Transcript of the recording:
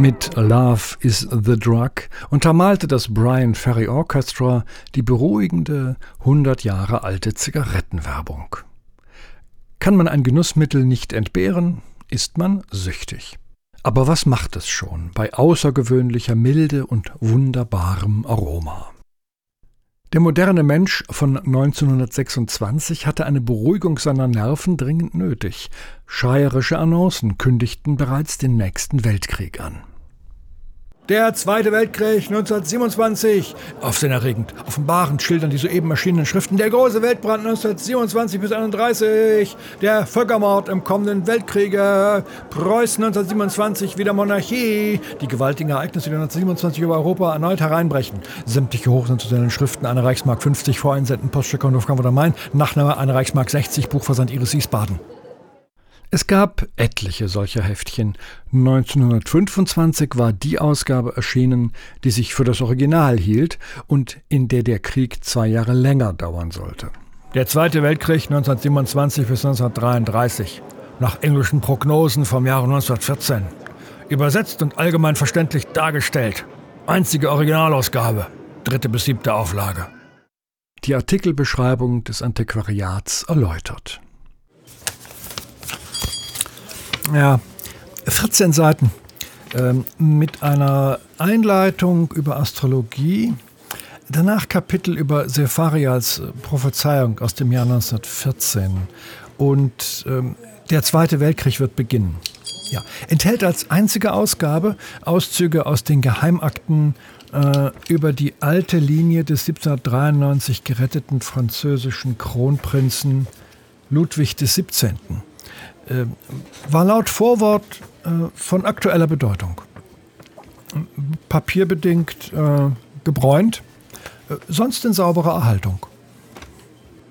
Mit Love is the Drug untermalte das Bryan Ferry Orchestra die beruhigende 100 Jahre alte Zigarettenwerbung. Kann man ein Genussmittel nicht entbehren, ist man süchtig. Aber was macht es schon bei außergewöhnlicher Milde und wunderbarem Aroma? Der moderne Mensch von 1926 hatte eine Beruhigung seiner Nerven dringend nötig. Schreierische Annoncen kündigten bereits den nächsten Weltkrieg an. Der Zweite Weltkrieg 1927. Aufsehenerregend. Offenbarend schildern die soeben erschienenen Schriften. Der große Weltbrand 1927 bis 1931. Der Völkermord im kommenden Weltkriege. Preußen 1927 wieder Monarchie. Die gewaltigen Ereignisse, die 1927 über Europa erneut hereinbrechen. Sämtliche hochsensationellen Schriften. Eine Reichsmark 50 voreinsenden. Poststecker und Frankfurt am Main. Nachname eine Reichsmark 60. Buchversand Iris Wiesbaden. Es gab etliche solcher Heftchen. 1925 war die Ausgabe erschienen, die sich für das Original hielt und in der der Krieg 2 Jahre länger dauern sollte. Der Zweite Weltkrieg 1927 bis 1933. Nach englischen Prognosen vom Jahre 1914. Übersetzt und allgemein verständlich dargestellt. Einzige Originalausgabe. 3. bis 7. Auflage. Die Artikelbeschreibung des Antiquariats erläutert. Ja, 14 Seiten mit einer Einleitung über Astrologie, danach Kapitel über Sefarials Prophezeiung aus dem Jahr 1914 und der Zweite Weltkrieg wird beginnen. Ja, enthält als einzige Ausgabe Auszüge aus den Geheimakten über die alte Linie des 1793 geretteten französischen Kronprinzen Ludwig XVII. War laut Vorwort von aktueller Bedeutung. Papierbedingt gebräunt, sonst in sauberer Erhaltung.